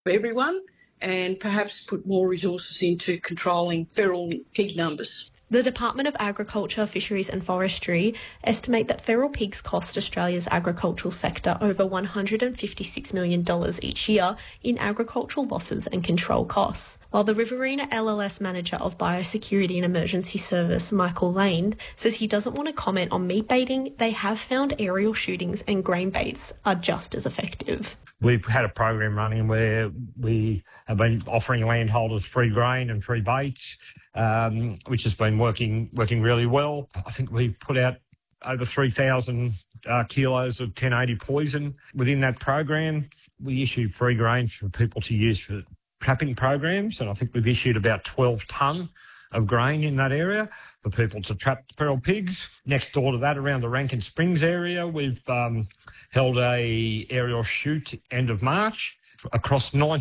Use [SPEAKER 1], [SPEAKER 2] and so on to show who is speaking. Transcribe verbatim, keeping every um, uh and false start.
[SPEAKER 1] for everyone, and perhaps put more resources into controlling feral pig numbers.
[SPEAKER 2] The Department of Agriculture, Fisheries and Forestry estimate that feral pigs cost Australia's agricultural sector over one hundred fifty-six million dollars each year in agricultural losses and control costs. While the Riverina L L S Manager of Biosecurity and Emergency Service, Michael Lane, says he doesn't want to comment on meat baiting, they have found aerial shootings and grain baits are just as effective.
[SPEAKER 3] We've had a program running where we have been offering landholders free grain and free baits, um, which has been working working really well. I think we've put out over three thousand uh, kilos of ten eighty poison within that program. We issue free grain for people to use for trapping programs, and I think we've issued about twelve tonne of grain in that area for people to trap feral pigs. Next door to that, around the Rankin Springs area, we've um, held a aerial shoot end of March across ninety